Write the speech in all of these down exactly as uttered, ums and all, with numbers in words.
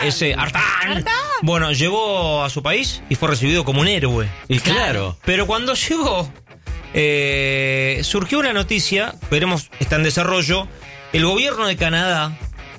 ese Artán. Artán. Bueno, llegó a su país y fue recibido como un héroe. Y claro. Pero cuando llegó, eh, surgió una noticia, veremos, está en desarrollo. El gobierno de Canadá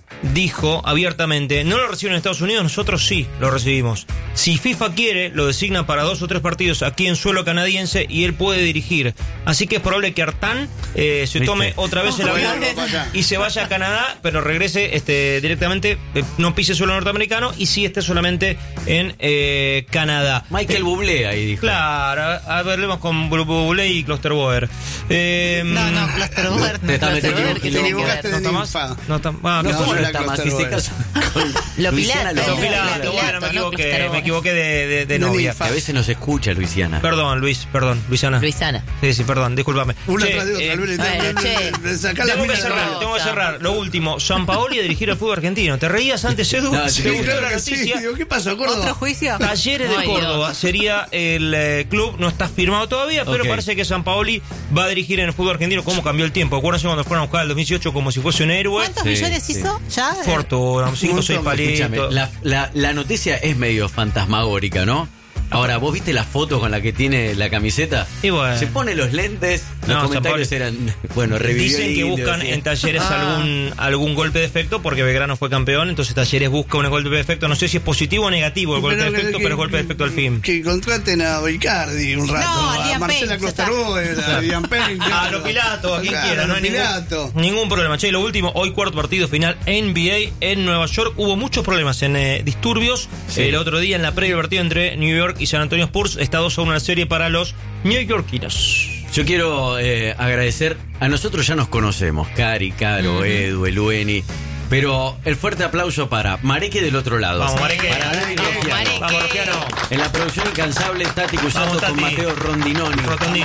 dijo abiertamente, no lo reciben en Estados Unidos, nosotros sí lo recibimos. Si FIFA quiere, lo designa para dos o tres partidos aquí en suelo canadiense y él puede dirigir. Así que es probable que Artán eh, se tome ¿Viste? otra vez el avión y se vaya a Canadá, pero regrese este, directamente, eh, no pise suelo norteamericano y sí esté solamente en eh, Canadá. Michael eh, Bublé ahí dijo. Claro, a ver, leemos con Bublé y Klosterboer. Eh, no, no, Klosterboer no. Te está metiendo que tiene que ver. ¿No está más? No está más. No, está más. Hiciste caso. Lo Pilato. Lo Pilato. Bueno, me equivoqué. Me equivoqué de, de, de novia. A veces no se escucha, Luisiana. Perdón, Luis, perdón, Luisiana. Luisiana. Sí, sí, perdón, discúlpame. Una che, tras de otra, eh, Luis, bueno, che. Tengo que cerrar, tengo que cerrar. Lo último, Sampaoli a dirigir el fútbol argentino. ¿Te reías antes, Edu? No, ¿Te gustó la noticia? Sí, ¿qué pasó, Córdoba? ¿Otro juicio? Talleres de Ay, Córdoba Dios. sería el eh, club, no está firmado todavía, pero okay. parece que Sampaoli va a dirigir en el fútbol argentino. ¿Cómo cambió el tiempo? Acuérdense cuando fueron a buscar el dos mil dieciocho como si fuese un héroe. ¿Cuántos Sí, millones sí. hizo? ¿Ya? Fortuna, cinco o seis palitos. Escúchame, la, la, la noticia es medio fantasmagórica, ¿no? Ahora, ¿vos viste la foto con la que tiene la camiseta? Y bueno. Se pone los lentes, los No, comentarios Sampaoli. eran, bueno, revivió Dicen el que indio, buscan decía. en Talleres Ah. algún algún golpe de efecto porque Belgrano fue campeón, entonces Talleres busca un golpe de efecto. No sé si es positivo o negativo el golpe de efecto, que, pero es golpe de efecto al fin. Que contraten a Icardi un rato, No, a Liam Marcela Payne, Klosterboer, a Liam Payne. A lo Pilato, a quien Claro, quiera, a no lo hay ningún, Pilato. ningún problema. Che, y lo último, hoy cuarto partido final N B A en Nueva York. Hubo muchos problemas en eh, disturbios. Sí. El otro día en la previa partido entre New York y San Antonio Spurs está dos a uno la serie para los neoyorquinos. Yo quiero eh, agradecer, a nosotros ya nos conocemos, Cari, Caro, uh-huh. Edu, Elueni, pero el fuerte aplauso para Mareque del otro lado. Vamos, Mareque. Para Dani Vamos, Rogiano. Mareque. Vamos, Rogiano. En la producción incansable, Tati Cusato Vamos, con Tati. Mateo Rondinoni. Rotondini.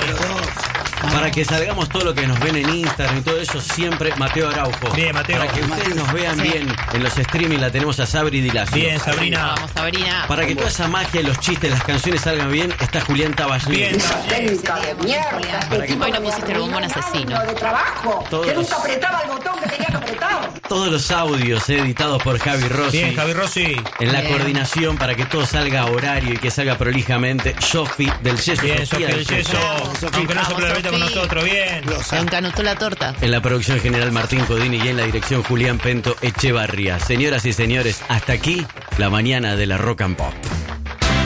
Para que salgamos todo lo que nos ven en Instagram y todo eso, siempre Mateo Araujo. Bien, Mateo. Para que ustedes nos vean Sí. bien en los streaming, la tenemos a Sabri Dilacio. Bien, Sabrina. Vamos, Sabrina. Para que toda esa magia, los chistes, las canciones salgan bien, está Julián Taballín. Bien, Técnica de mierda. Para que Hoy no pusiste el bombón asesino. De trabajo. Todos Que los- nunca apretaba el botón que tenía que apretar. todos los audios editados por Javi Rossi. Bien, Javi Rossi. En la Bien. coordinación para que todo salga a horario y que salga prolijamente. Sofi del Yeso. Bien, Sofía Sofía del Yeso. Aunque no Vamos, se lo con Sofi. nosotros, bien. Se encanutó la torta. En la producción general Martín Codini y en la dirección Julián Pento Echevarría. Señoras y señores, hasta aquí la mañana de la Rock and Pop.